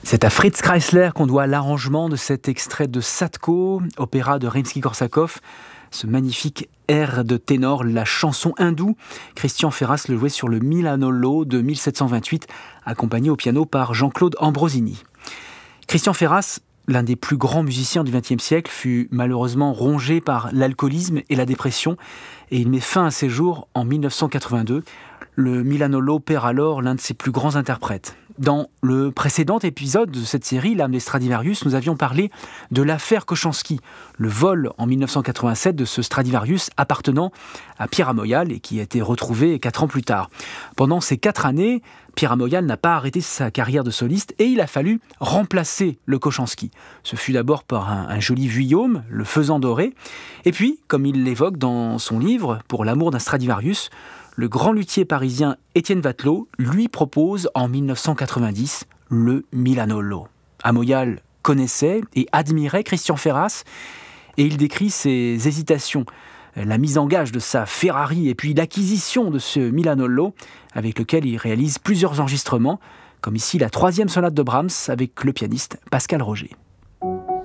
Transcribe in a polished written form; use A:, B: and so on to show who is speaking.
A: C'est à Fritz Kreisler qu'on doit l'arrangement de cet extrait de Sadko, opéra de Rimsky-Korsakov. Ce magnifique air de ténor, la chanson hindoue. Christian Ferras le jouait sur le Milanolo de 1728, accompagné au piano par Jean-Claude Ambrosini. Christian Ferras, l'un des plus grands musiciens du XXe siècle, fut malheureusement rongé par l'alcoolisme et la dépression, et il met fin à ses jours en 1982. Le Milanolo perd alors l'un de ses plus grands interprètes. Dans le précédent épisode de cette série, L'âme des Stradivarius, nous avions parlé de l'affaire Kochanski, le vol en 1987 de ce Stradivarius appartenant à Pierre Amoyal et qui a été retrouvé 4 ans plus tard. Pendant ces 4 années, Pierre Amoyal n'a pas arrêté sa carrière de soliste et il a fallu remplacer le Kochanski. Ce fut d'abord par un joli Vuillaume, le faisan doré, et puis, comme il l'évoque dans son livre « Pour l'amour d'un Stradivarius », le grand luthier parisien Étienne Vatelot lui propose en 1990 le Milanolo. Amoyal connaissait et admirait Christian Ferras et il décrit ses hésitations, la mise en gage de sa Ferrari et puis l'acquisition de ce Milanolo avec lequel il réalise plusieurs enregistrements, comme ici la 3e sonate de Brahms avec le pianiste Pascal Roger.